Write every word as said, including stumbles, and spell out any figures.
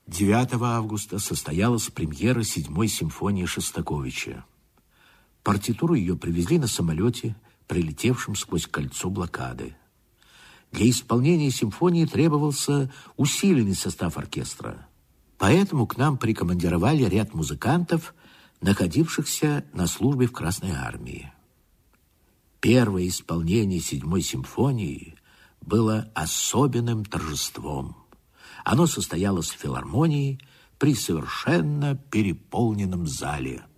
девятого августа состоялась премьера седьмой симфонии Шостаковича. Партитуру ее привезли на самолете, прилетевшем сквозь кольцо блокады. Для исполнения симфонии требовался усиленный состав оркестра. Поэтому к нам прикомандировали ряд музыкантов, находившихся на службе в Красной армии. Первое исполнение седьмой симфонии было особенным торжеством. Оно состоялось в филармонии при совершенно переполненном зале.